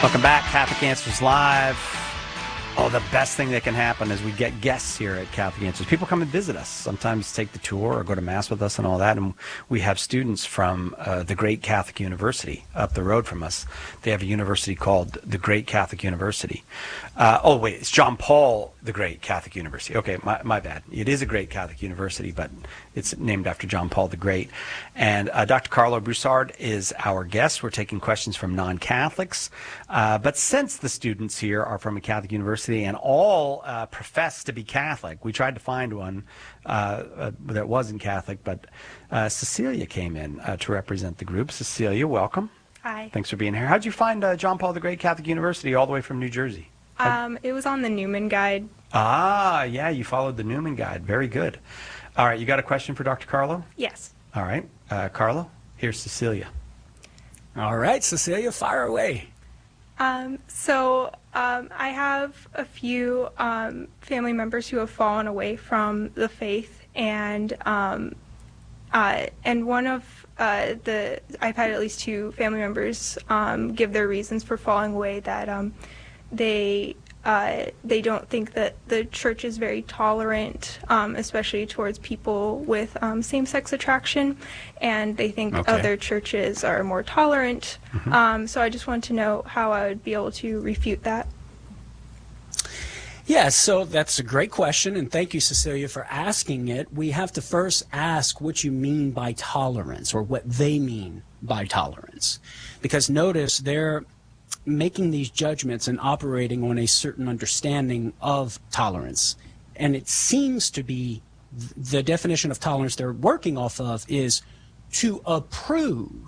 Welcome back, Catholic Answers Live. Oh, the best thing that can happen is we get guests here at Catholic Answers. People come and visit us, sometimes take the tour or go to Mass with us and all that. And we have students from the Great Catholic University up the road from us. They have a university called the Great Catholic University. It's John Paul the Great Catholic University. Okay, my bad. It is a Great Catholic University, but it's named after John Paul the Great. And Dr. Carlo Broussard is our guest. We're taking questions from non-Catholics. But since the students here are from a Catholic university and all profess to be Catholic, we tried to find one that wasn't Catholic, but Cecilia came in to represent the group. Cecilia, welcome. Hi. Thanks for being here. How'd you find John Paul the Great Catholic University all the way from New Jersey? It was on the Newman Guide. Ah, yeah, you followed the Newman Guide. Very good. All right, you got a question for Dr. Carlo? Yes. All right. Carlo, here's Cecilia. All right, Cecilia, fire away. I have a few family members who have fallen away from the faith, and one of I've had at least two family members give their reasons for falling away, that they don't think that the church is very tolerant, especially towards people with same-sex attraction, and they think other churches are more tolerant. Mm-hmm. So I just want to know how I would be able to refute that. Yeah, so that's a great question, and thank you, Cecilia, for asking it. We have to first ask what you mean by tolerance, or what they mean by tolerance. Because notice they're making these judgments and operating on a certain understanding of tolerance. And it seems to be the definition of tolerance they're working off of is to approve